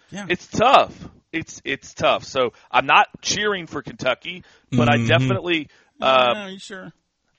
Yeah. It's tough. It's tough. So I'm not cheering for Kentucky, but I definitely. You sure?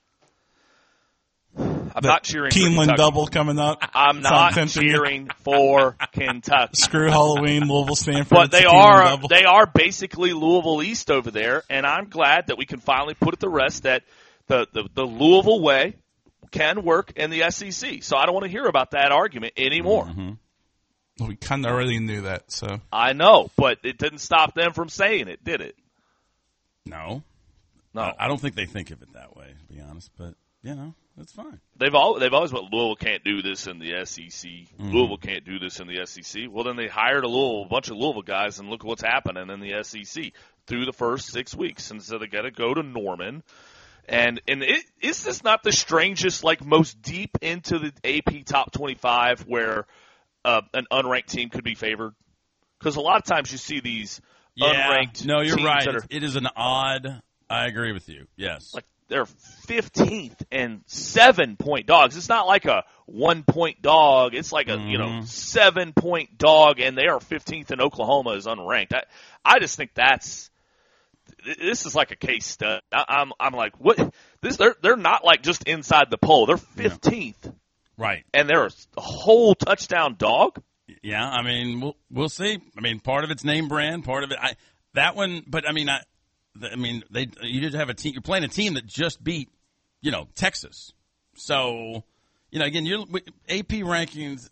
I'm not cheering for Keeneland Kentucky. double coming up. I'm not cheering for Kentucky. Screw Halloween, Louisville, Stanford. But it's a they Keeneland double. are basically Louisville East over there, and I'm glad that we can finally put it to rest that the Louisville way can work in the SEC. So I don't want to hear about that argument anymore. Well, we kind of already knew that, so. I know, but it didn't stop them from saying it, did it? No. No. I don't think they think of it that way, to be honest. But, that's fine. They've always went, Louisville can't do this in the SEC. Louisville can't do this in the SEC. Well, then they hired a bunch of Louisville guys, and look what's happening in the SEC through the first 6 weeks. And so they got to go to Norman. And is this not the strangest, most deep into the AP top 25 where an unranked team could be favored? Because a lot of times you see these unranked No, you're teams right. that are, It is an odd. I agree with you. Yes. They're 15th and 7-point dogs. It's not like a 1-point dog. It's like a 7-point dog, and they are 15th, and Oklahoma is unranked. I just think this is like a case study. I'm like, what? They're not just inside the poll. They're 15th, right? And they're a whole touchdown dog. Yeah, I mean, we'll see. I mean, part of it's name brand, part of it that one. But you just have a team. You're playing a team that just beat, Texas. So, again, AP rankings.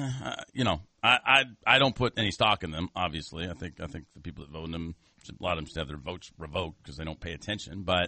I don't put any stock in them. Obviously, I think the people that vote in them, a lot of them should have their votes revoked because they don't pay attention. But,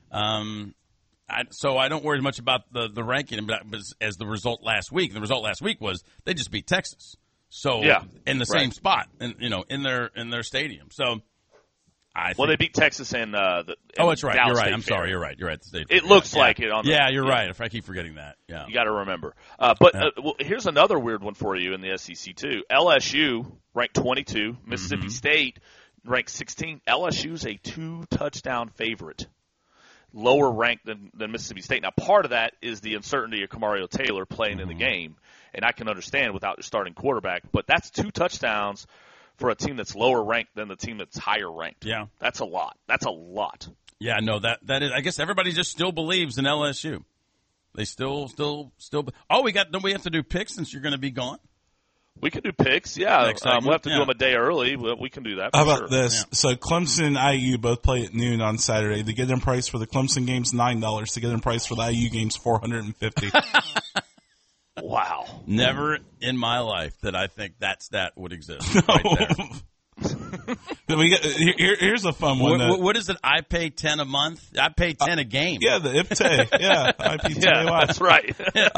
so I don't worry much about the ranking. But as the result last week, was they just beat Texas. So in the same spot, and in their stadium. So. They beat Texas and that's right. Dallas You're right. State I'm Fair. sorry. You're right. You're right. It looks like it on the. Yeah, you're right. If I keep forgetting that. Yeah. You got to remember. But here's another weird one for you in the SEC too. LSU ranked 22. Mississippi State ranked 16. LSU's a 2-touchdown favorite, lower ranked than Mississippi State. Now, part of that is the uncertainty of Kamario Taylor playing in the game, and I can understand without the starting quarterback. But that's 2 touchdowns for a team that's lower ranked than the team that's higher ranked. Yeah. That's a lot. Yeah, no, that is, I guess everybody just still believes in LSU. They still. Oh, we have to do picks since you're going to be gone? We can do picks, yeah. We'll have to do them a day early. We can do that. How about this? Yeah. So Clemson and IU both play at noon on Saturday. The get-in price for the Clemson game's $9. The get-in price for the IU game's $450. Wow. Never in my life that I think that stat would exist. No. Right there. Here's a fun one. What is it? I pay $10 a month? I pay $10 a game. Yeah, the IPTAY. Yeah, IPTAY. Yeah, that's right.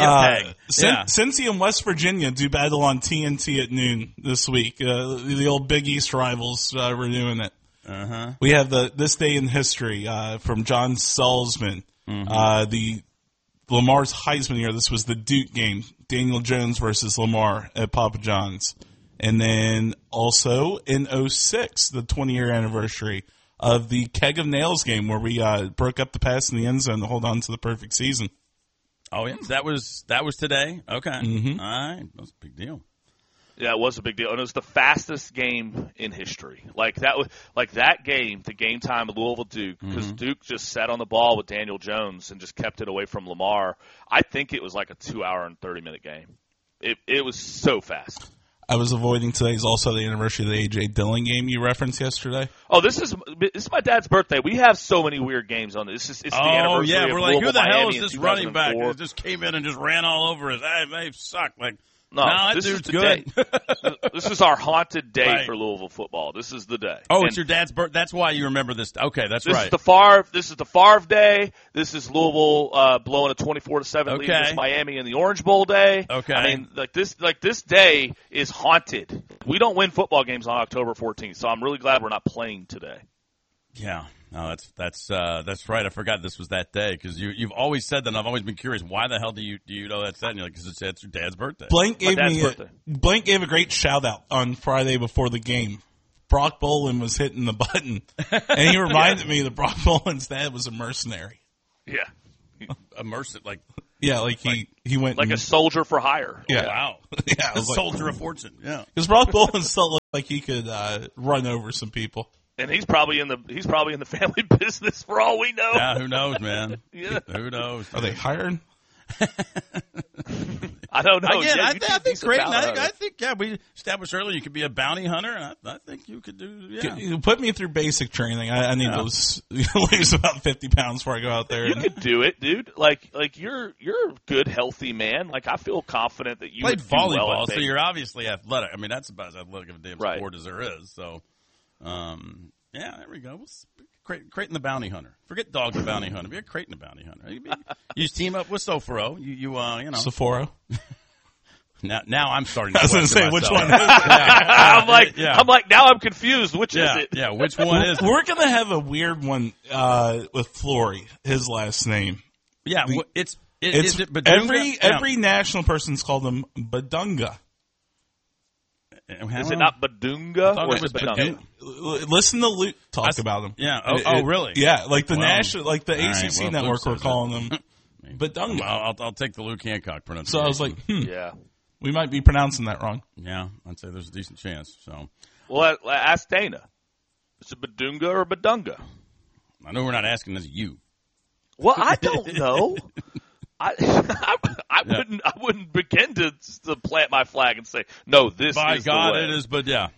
Cincy and West Virginia do battle on TNT at noon this week. The old Big East rivals renewing it. Uh-huh. We have This Day in History from John Salzman. The Lamar's Heisman year. This was the Duke game. Daniel Jones versus Lamar at Papa John's. And then also in 2006, the 20-year anniversary of the Keg of Nails game where we broke up the pass in the end zone to hold on to the perfect season. Oh, yeah. That was today? Okay. Mm-hmm. All right. That's a big deal. Yeah, it was a big deal. And it was the fastest game in history. That game, the game time of Louisville Duke, because Duke just sat on the ball with Daniel Jones and just kept it away from Lamar. I think it was like a 2-hour and 30-minute game. It was so fast. I was avoiding today's also the anniversary of the A.J. Dillon game you referenced yesterday. Oh, this is my dad's birthday. We have so many weird games on this. It's the anniversary of we're Louisville, who the hell Miami is this in running back? 2004. It just came in and just ran all over us. They suck. No, that this dude's is the good. day. This is our haunted day Right. for Louisville football. This is the day. Oh, it's your dad's birthday. That's why you remember this. Okay, that's This right. is the Favre day. This is Louisville blowing a 24-7 lead against Miami in the Orange Bowl day. Okay. I mean, this day is haunted. We don't win football games on October 14th, so I'm really glad we're not playing today. Yeah. No, that's right. I forgot this was that day because you've always said that. And I've always been curious. Why the hell do you know that's that? And you're like, because it's your dad's birthday. Blank gave a great shout out on Friday before the game. Brock Bolin was hitting the button, and he reminded me that Brock Bolin's dad was a mercenary. Yeah, a mercenary, Yeah, like he went like a soldier for hire. Yeah. Wow. Yeah, A soldier of fortune. Yeah. because Brock Bowman still looked like he could run over some people. And he's probably in the family business for all we know. Yeah, who knows, man? Yeah. Who knows? Are they hiring? I don't know. Again, Yeah, I you think think great. bounty hunter. I think, yeah, we established earlier you could be a bounty hunter. And I think you could do, yeah. You put me through basic training. I need to lose about 50 pounds before I go out there. You could do it, dude. Like you're a good, healthy man. Like I feel confident that you Played would do well volleyball, at so basic. you're obviously athletic. I mean, that's about as athletic of a damn Right. sport as there is. So, yeah, there we go. Creighton the bounty hunter. Forget Dog the bounty hunter. Be a Creighton the bounty hunter. You just team up with Soforo. You know. Sephora. Now I'm starting to I was going to say, question which myself. one is it? I'm like, now I'm confused. Which is Yeah, it? yeah. Which one is it? We're going to have a weird one with Flory, his last name. Yeah, is It's it Badunga? every national person's called him Badunga. Is it not Badunga thought or it is it was Badunga? Listen to Luke talk about him. Yeah. Oh, really? Yeah, like the Wow. national, like the All right, ACC well, network Luke were says calling him Badunga. I'll take the Luke Hancock pronunciation. So I was like, Yeah. we might be pronouncing that wrong. yeah, I'd say there's a decent chance. So Well, ask Dana. Is it Badunga or Badunga? I know we're not asking this you. Well, I don't know. I wouldn't begin to plant my flag and say no. This By is God, the way. it is, but yeah,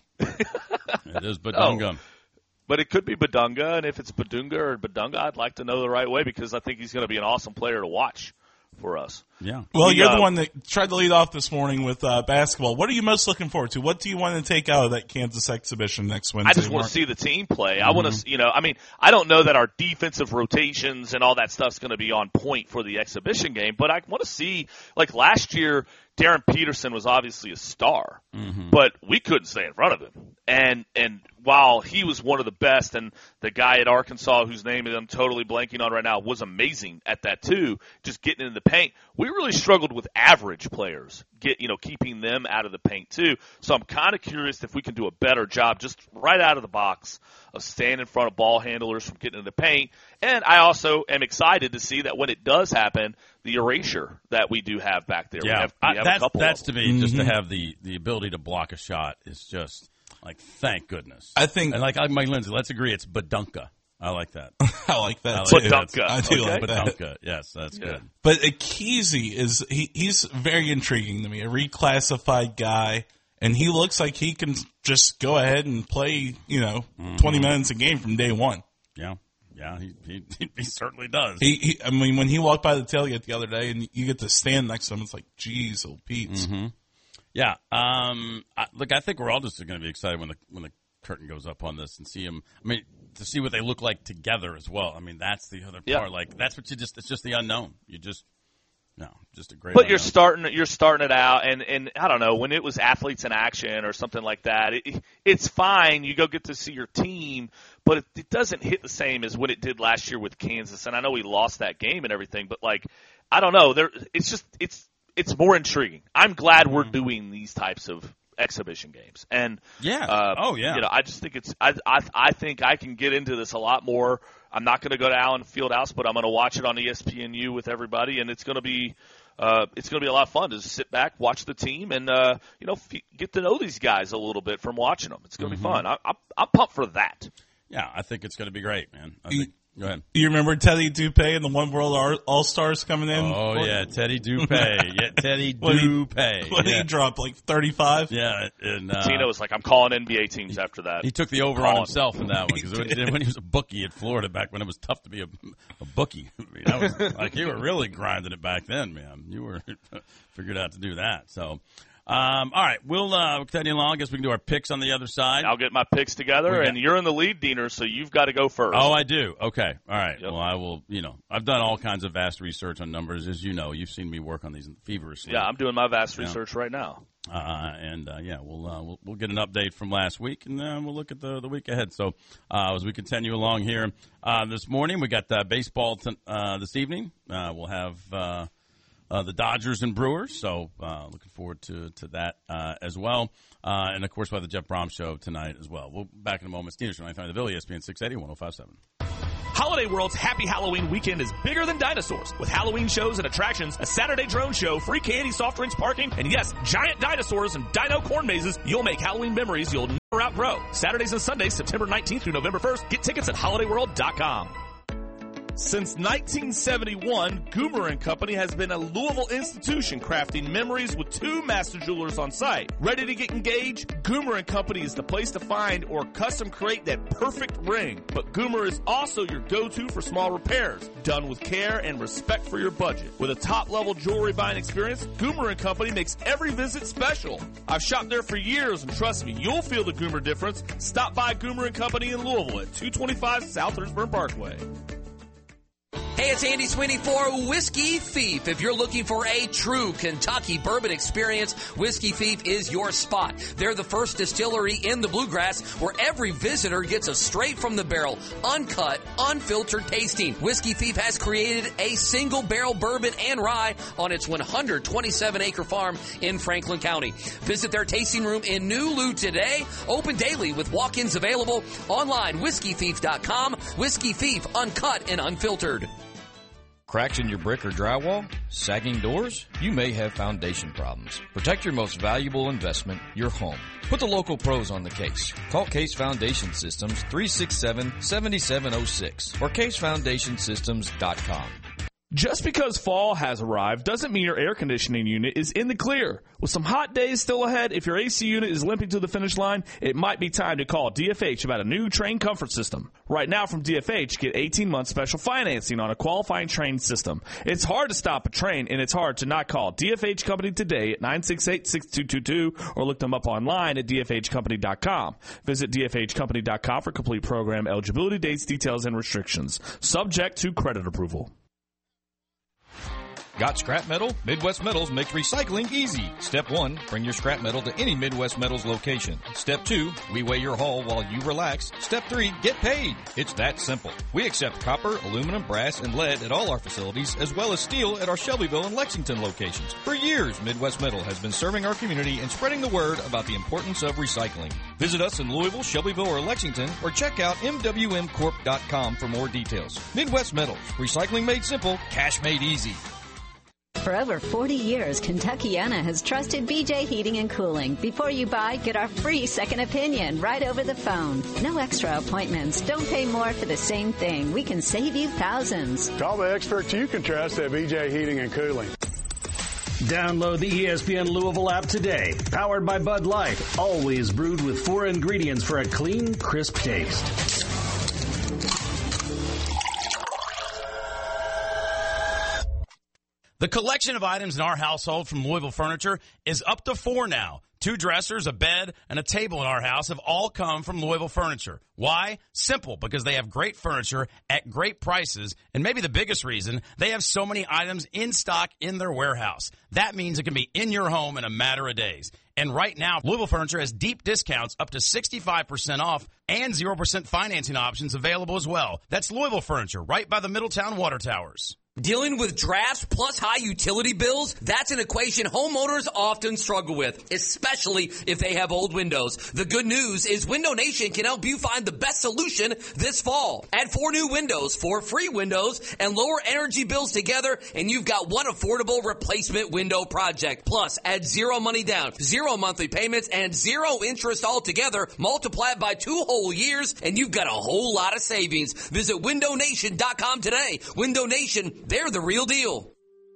it is Badunga. But it could be Badunga, and if it's Badunga or Badunga, I'd like to know the right way because I think he's going to be an awesome player to watch for us. Yeah. Well, you're the one that tried to lead off this morning with basketball. What are you most looking forward to? What do you want to take out of that Kansas exhibition next Wednesday? I just want to see the team play. I want to, I don't know that our defensive rotations and all that stuff's going to be on point for the exhibition game, but I want to see, like last year, Darren Peterson was obviously a star, but we couldn't stay in front of him. And while he was one of the best, and the guy at Arkansas, whose name I'm totally blanking on right now, was amazing at that too, just getting in the paint, we really struggled with average players, keeping them out of the paint too. So I'm kind of curious if we can do a better job just right out of the box of staying in front of ball handlers from getting in the paint. And I also am excited to see that when it does happen, the erasure that we do have back there. Yeah, we have a couple that's of to me, just to have the ability to block a shot is just like, thank goodness. I think, and like Mike Lindsay, let's agree it's Badunka. I like that. I like that. I like too. Badunka. I do Okay. like that. Badunka. Yes, that's good. But Akezi is he's very intriguing to me. A reclassified guy, and he looks like he can just go ahead and play 20 minutes a game from day one. Yeah. Yeah, he certainly does. I mean, when he walked by the tailgate the other day, and you get to stand next to him, it's like, geez, oh Pete. Yeah. Look, I think we're all just going to be excited when the curtain goes up on this and see him. I mean, to see what they look like together as well. I mean, that's the other part. Like, that's what it's just the unknown. Just a great. But unknown. you're starting it out, and I don't know, when it was athletes in action or something like that, it's fine. You go get to see your team, but it doesn't hit the same as what it did last year with Kansas. And I know we lost that game and everything, but like, I don't know. It's more intriguing. I'm glad we're doing these types of exhibition games, and I just think I think I can get into this a lot more. I'm not going to go to Allen Fieldhouse, but I'm going to watch it on ESPNU with everybody, and it's going to be a lot of fun to just sit back, watch the team, and get to know these guys a little bit from watching them. It's going to be fun. I'm pumped for that. Yeah, I think it's going to be great, man. Go ahead. You remember Teddy Dupay and the One World All-Stars coming in? Oh, yeah, Teddy Dupay. Yeah, Teddy Dupay. What did he drop, like 35? Yeah. And, Tino was like, I'm calling NBA teams after that. He took the over on himself in that one because when he was a bookie at Florida back when it was tough to be a bookie. I mean, that was like you were really grinding it back then, man. You were figured out to do that. So, all right, we'll continue along. I guess we can do our picks on the other side. I'll get my picks together, and you're in the lead, Diener, so you've got to go first. Oh, I do. Okay. All right. Yep. Well, I will, I've done all kinds of vast research on numbers. As you know, you've seen me work on these feverishly. Yeah, I'm doing my vast research right now. We'll get an update from last week, and we'll look at the week ahead. So as we continue along here, this morning we got baseball this evening. We'll have the Dodgers and Brewers, so looking forward to that as well. And, of course, we'll have the Jeff Brom Show tonight as well. We'll be back in a moment. Steelers from 9:30 The Ville, ESPN 680, 105.7. Holiday World's Happy Halloween weekend is bigger than dinosaurs. With Halloween shows and attractions, a Saturday drone show, free candy, soft drinks, parking, and yes, giant dinosaurs and dino corn mazes, you'll make Halloween memories you'll never outgrow. Saturdays and Sundays, September 19th through November 1st. Get tickets at holidayworld.com. Since 1971, Goomer & Company has been a Louisville institution crafting memories with 2 master jewelers on site. Ready to get engaged? Goomer & Company is the place to find or custom create that perfect ring. But Goomer is also your go-to for small repairs, done with care and respect for your budget. With a top-level jewelry buying experience, Goomer & Company makes every visit special. I've shopped there for years, and trust me, you'll feel the Goomer difference. Stop by Goomer & Company in Louisville at 225 South Hurstburn Parkway. Hey, it's Andy Sweeney for Whiskey Thief. If you're looking for a true Kentucky bourbon experience, Whiskey Thief is your spot. They're the first distillery in the Bluegrass where every visitor gets a straight from the barrel, uncut, unfiltered tasting. Whiskey Thief has created a single barrel bourbon and rye on its 127-acre farm in Franklin County. Visit their tasting room in New Lou today. Open daily with walk-ins available. Online, whiskeythief.com. Whiskey Thief, uncut and unfiltered. Cracks in your brick or drywall? Sagging doors? You may have foundation problems. Protect your most valuable investment, your home. Put the local pros on the case. Call Case Foundation Systems 367-7706 or casefoundationsystems.com. Just because fall has arrived doesn't mean your air conditioning unit is in the clear. With some hot days still ahead, if your AC unit is limping to the finish line, it might be time to call DFH about a new Trane comfort system. Right now from DFH, get 18-month special financing on a qualifying Trane system. It's hard to stop a Trane, and it's hard to not call DFH Company today at 968-6222 or look them up online at dfhcompany.com. Visit dfhcompany.com for complete program eligibility, dates, details, and restrictions. Subject to credit approval. Got scrap metal? Midwest Metals makes recycling easy. Step 1, bring your scrap metal to any Midwest Metals location. Step 2, we weigh your haul while you relax. Step 3, get paid. It's that simple. We accept copper, aluminum, brass, and lead at all our facilities, as well as steel at our Shelbyville and Lexington locations. For years, Midwest Metal has been serving our community and spreading the word about the importance of recycling. Visit us in Louisville, Shelbyville, or Lexington, or check out mwmcorp.com for more details. Midwest Metals. Recycling made simple, cash made easy. For over 40 years, Kentuckiana has trusted BJ Heating and Cooling. Before you buy, get our free second opinion right over the phone. No extra appointments. Don't pay more for the same thing. We can save you thousands. Call the experts you can trust at BJ Heating and Cooling. Download the ESPN Louisville app today. Powered by Bud Light. Always brewed with 4 ingredients for a clean, crisp taste. The collection of items in our household from Louisville Furniture is up to 4 now. 2 dressers, a bed, and a table in our house have all come from Louisville Furniture. Why? Simple, because they have great furniture at great prices, and maybe the biggest reason, they have so many items in stock in their warehouse. That means it can be in your home in a matter of days. And right now, Louisville Furniture has deep discounts up to 65% off and 0% financing options available as well. That's Louisville Furniture, right by the Middletown Water Towers. Dealing with drafts plus high utility bills, that's an equation homeowners often struggle with, especially if they have old windows. The good news is Window Nation can help you find the best solution this fall. Add 4 new windows, 4 free windows, and lower energy bills together, and you've got one affordable replacement window project. Plus, add 0 money down, 0 monthly payments, and 0 interest altogether. Multiply it by 2 whole years, and you've got a whole lot of savings. Visit windownation.com today. Window Nation, they're the real deal.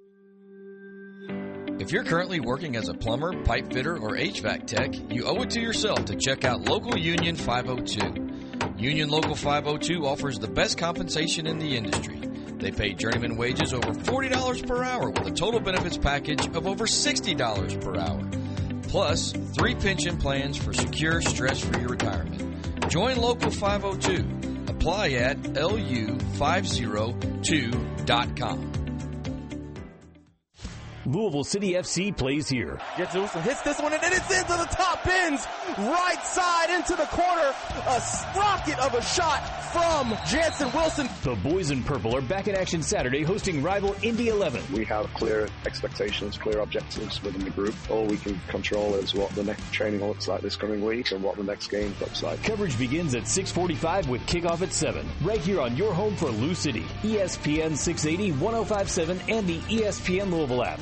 If you're currently working as a plumber, pipe fitter, or HVAC tech, you owe it to yourself to check out Local Union 502. Union Local 502 offers the best compensation in the industry. They pay journeyman wages over $40 per hour with a total benefits package of over $60 per hour. Plus, 3 pension plans for secure, stress-free retirement. Join Local 502. Apply at lu502.com. Louisville City FC plays here. Gets Wilson, hits this one, and it's into the top bins, right side into the corner. A rocket of a shot from Jansen Wilson. The boys in purple are back in action Saturday, hosting rival Indy 11. We have clear expectations, clear objectives within the group. All we can control is what the next training looks like this coming week and what the next game looks like. Coverage begins at 6:45 with kickoff at 7. Right here on your home for Lou City. ESPN 680, 105.7, and the ESPN Louisville app.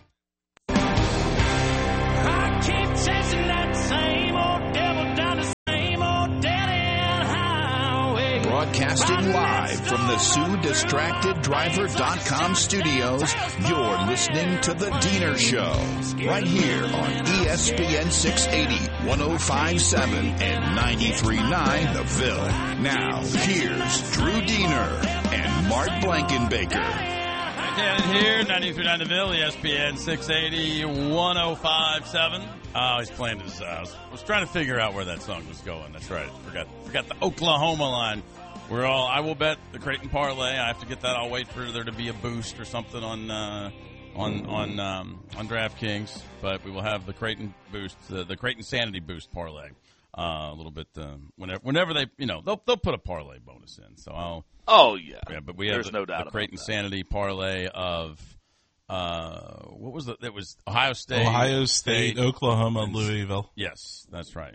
I keep chasing that same old devil down the same old dead-end highway. Broadcasting live from the SueDistractedDriver.com studios, you're listening to The Diener Show. Right here on ESPN 680, 105.7, and 93.9 The Ville. Now, here's Drew Diener and Mark Blankenbaker. And here, 93.9 The Ville, ESPN 680, 105.7. Oh, he's playing his, I was trying to figure out where that song was going. That's right. Forgot the Oklahoma line. I will bet the Creighton parlay. I have to get that. I'll wait for there to be a boost or something on DraftKings. But we will have the Creighton boost, the Creighton Sanity boost parlay. A little bit, whenever they, they'll put a parlay bonus in. So I'll. Oh yeah. Yeah, but we have no doubt the Creighton Sanity parlay of what was it? It was Ohio State, Oklahoma, Louisville. Yes, that's right.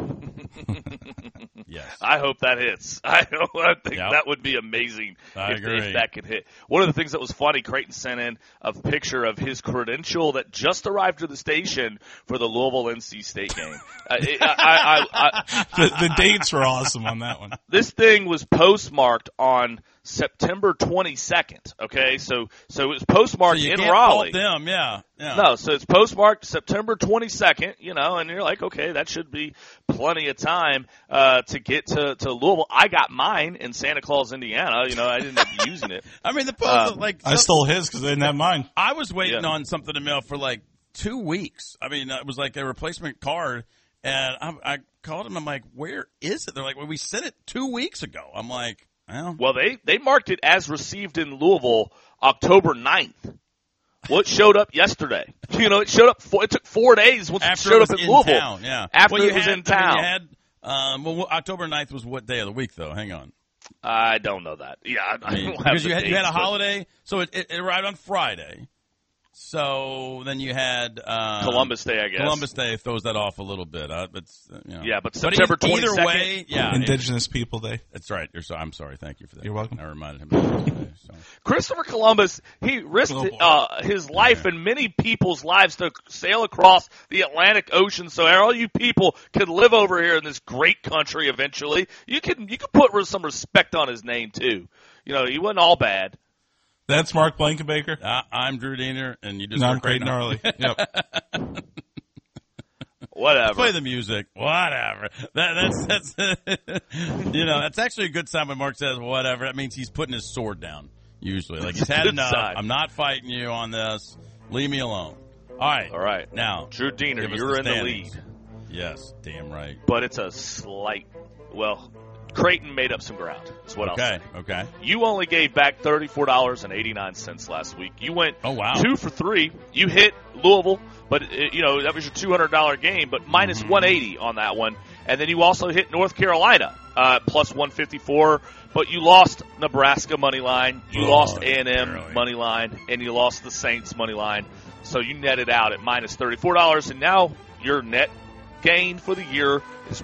Yes. I hope that hits. I think that would be amazing if that could hit. One of the things that was funny, Creighton sent in a picture of his credential that just arrived to the station for the Louisville-NC State game. The dates were awesome on that one. This thing was postmarked on September 22nd. Okay, so it was postmarked in Raleigh. Them, yeah. No, so it's postmarked September 22nd. And you're like, okay, that should be plenty of time to get to Louisville. I got mine in Santa Claus, Indiana. I didn't end up using it. I mean, the post I stole his because I didn't have mine. I was waiting on something to mail for like 2 weeks. I mean, it was like a replacement card. And I called him. I'm like, where is it? They're like, well, we sent it 2 weeks ago. I'm like, well, they marked it as received in Louisville October 9th. Well, it showed up yesterday. It showed up. It took 4 days once it showed up in Louisville. Town, yeah. After it was in town. You had, October 9th was what day of the week, though? Hang on. I don't know that. Yeah, because you had a holiday, so it arrived on Friday. So then you had Columbus Day, I guess. Columbus Day throws that off a little bit. Yeah, but September 22nd. Either way, yeah. Indigenous People Day. That's right. I'm sorry. Thank you for that. You're welcome. I reminded him of that. So. Christopher Columbus, he risked his life and many people's lives to sail across the Atlantic Ocean so all you people could live over here in this great country eventually. You could put some respect on his name, too. He wasn't all bad. That's Mark Blankenbaker. I'm Drew Diener, and you just I'm Creighton Harley. Yep. Whatever. Play the music. Whatever. That's that's actually a good sign when Mark says whatever. That means he's putting his sword down. Usually, like he's had enough. Sign. I'm not fighting you on this. Leave me alone. All right. Now, Drew Diener, you're in the lead. Yes, damn right. But it's a slight. Creighton made up some ground. That's what I'll say. Okay. You only gave back $34.89 last week. You went 2 for 3. You hit Louisville, but that was your $200 game, but minus 180 on that one. And then you also hit North Carolina plus 154, but you lost Nebraska money line, you lost A&M money line, and you lost the Saints money line. So you netted out at minus $34, and now your net gain for the year is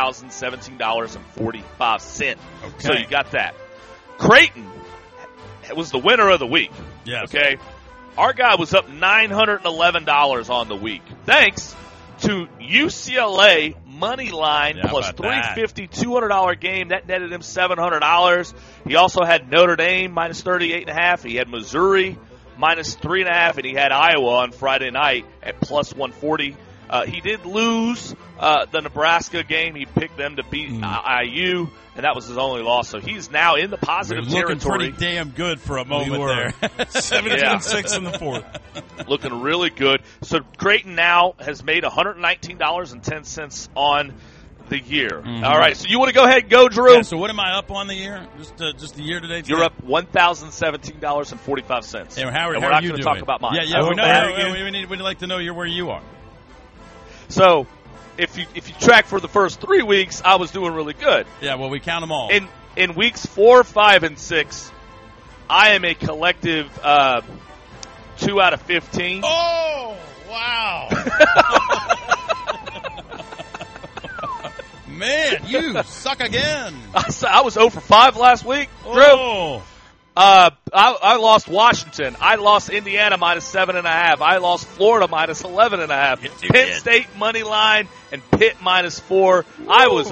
$1,017.45. Okay. So you got that. Creighton was the winner of the week. Yes. Okay. Our guy was up $911 on the week. Thanks to UCLA money line plus $350, $200 game. That netted him $700. He also had Notre Dame minus 38.5. He had Missouri minus 3.5, and he had Iowa on Friday night at plus 140. He did lose the Nebraska game. He picked them to beat IU, and that was his only loss. So he's now in the positive territory. Looking pretty damn good for a moment there. 17-6 in the fourth. Looking really good. So Creighton now has made $119.10 on the year. All right, so you want to go ahead and go, Drew? Yeah, so what am I up on the year? Just the year to date? You're up $1,017.45. And Howard, and how we're not are you going to doing? talk about mine. We'd like to know where you are. So, if you track for the first 3 weeks, I was doing really good. Yeah, well, we count them all. In weeks 4, 5, and 6, I am a collective 2 out of 15. Oh, wow. Man, you suck again. I was 0 for 5 last week, Drew. Oh. I lost Washington. I lost Indiana -7.5. I lost Florida -11.5. Penn State money line and Pitt -4. I was